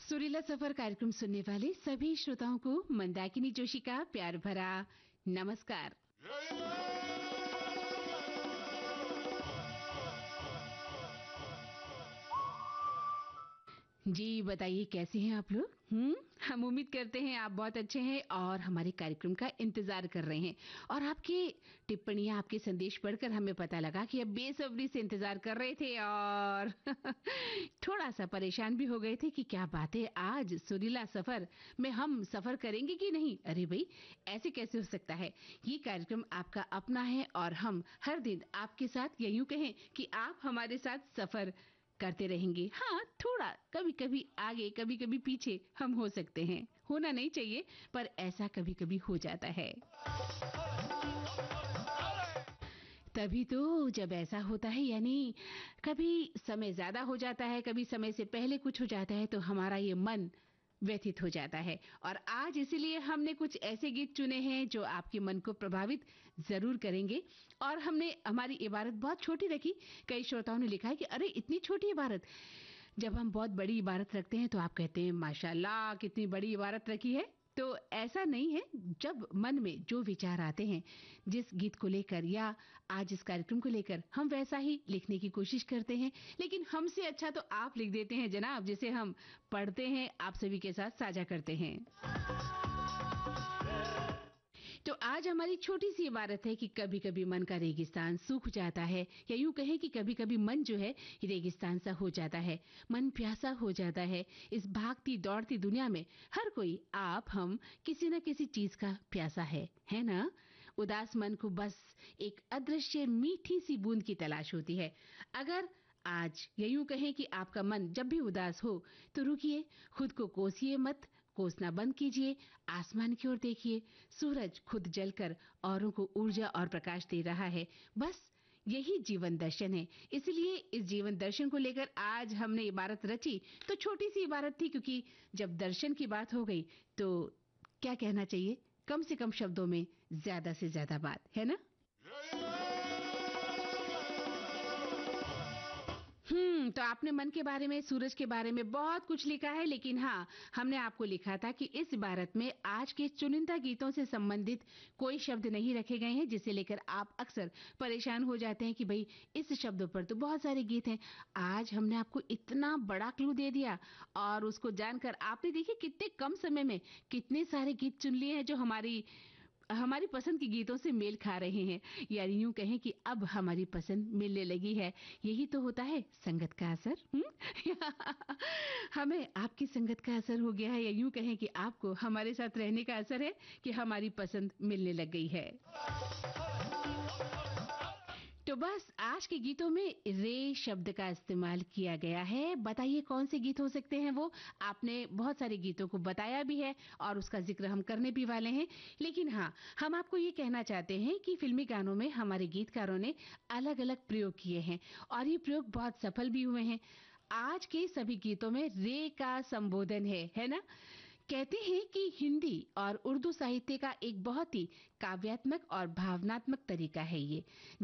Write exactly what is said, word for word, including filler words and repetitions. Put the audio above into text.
सुरीला सफर कार्यक्रम सुनने वाले सभी श्रोताओं को मंदाकिनी जोशी का प्यार भरा नमस्कार। जी बताइए, कैसे हैं आप लोग? हम्म हम उम्मीद करते हैं आप बहुत अच्छे हैं और हमारे कार्यक्रम का इंतजार कर रहे हैं। और आपकी टिप्पणियां, आपके संदेश पढ़कर हमें पता लगा कि अब बेसब्री से इंतजार कर रहे थे और थोड़ा सा परेशान भी हो गए थे कि क्या बात है, आज सुरीला सफर में हम सफर करेंगे कि नहीं। अरे भाई, ऐसे कैसे हो सकता है? ये कार्यक्रम आपका अपना है और हम हर दिन आपके साथ, या यूं कहें कि आप हमारे साथ सफर करते रहेंगे। हाँ, थोड़ा कभी कभी आगे, कभी कभी पीछे हम हो सकते हैं। होना नहीं चाहिए, पर ऐसा कभी कभी हो जाता है। तभी तो जब ऐसा होता है, यानी कभी समय ज्यादा हो जाता है, कभी समय से पहले कुछ हो जाता है, तो हमारा ये मन व्यथित हो जाता है। और आज इसीलिए हमने कुछ ऐसे गीत चुने हैं जो आपके मन को प्रभावित जरूर करेंगे। और हमने हमारी इबारत बहुत छोटी रखी। कई श्रोताओं ने लिखा है कि अरे इतनी छोटी इबारत। जब हम बहुत बड़ी इबारत रखते हैं तो आप कहते हैं माशाल्लाह कितनी बड़ी इबारत रखी है। तो ऐसा नहीं है। जब मन में जो विचार आते हैं जिस गीत को लेकर या आज इस कार्यक्रम को लेकर, हम वैसा ही लिखने की कोशिश करते हैं। लेकिन हमसे अच्छा तो आप लिख देते हैं जनाब, जिसे हम पढ़ते हैं, आप सभी के साथ साझा करते हैं। तो आज हमारी छोटी सी इबारत है कि कभी कभी मन का रेगिस्तान सूख जाता है, या यूं कहें कि कभी कभी मन जो है रेगिस्तान सा हो जाता है, मन प्यासा हो जाता है। इस भागती दौड़ती दुनिया में हर कोई, आप हम, किसी न किसी चीज का प्यासा है, है ना? उदास मन को बस एक अदृश्य मीठी सी बूंद की तलाश होती है। अगर आज या यूं कहें कि आपका मन जब भी उदास हो तो रुकिए, खुद को कोसिए मत, कोसना बंद कीजिए, आसमान की ओर देखिए। सूरज खुद जलकर औरों को ऊर्जा और प्रकाश दे रहा है। बस यही जीवन दर्शन है। इसलिए इस जीवन दर्शन को लेकर आज हमने इबारत रची। तो छोटी सी इबारत थी, क्योंकि जब दर्शन की बात हो गई तो क्या कहना चाहिए, कम से कम शब्दों में ज्यादा से ज्यादा बात, है ना? हम्म तो आपने मन के बारे में, सूरज के बारे में बहुत कुछ लिखा है। लेकिन हाँ, हमने आपको लिखा था कि इस इबारत में आज के चुनिंदा गीतों से संबंधित कोई शब्द नहीं रखे गए हैं, जिसे लेकर आप अक्सर परेशान हो जाते हैं कि भाई इस शब्दों पर तो बहुत सारे गीत हैं। आज हमने आपको इतना बड़ा क्लू दे दिया और उसको जानकर आपने देखिए कितने कम समय में कितने सारे गीत चुन लिए हैं जो हमारी हमारी पसंद के गीतों से मेल खा रहे हैं। यानी यूं कहें कि अब हमारी पसंद मिलने लगी है। यही तो होता है संगत का असर। हमें आपकी संगत का असर हो गया है, या यूं कहें कि आपको हमारे साथ रहने का असर है कि हमारी पसंद मिलने लग गई है। तो बस आज के गीतों में रे शब्द का इस्तेमाल किया गया है। बताइए कौन से गीत हो सकते हैं वो? आपने बहुत सारे गीतों को बताया भी है और उसका जिक्र हम करने भी वाले हैं। लेकिन हाँ, हम आपको ये कहना चाहते हैं कि फिल्मी गानों में हमारे गीतकारों ने अलग अलग प्रयोग किए हैं और ये प्रयोग बहुत सफल भी हुए हैं। आज के सभी गीतों में रे का संबोधन है, है ना? कहते हैं कि हिंदी और उर्दू साहित्य का एक बहुत ही काव्यात्मक और भावनात्मक तरीका है ये,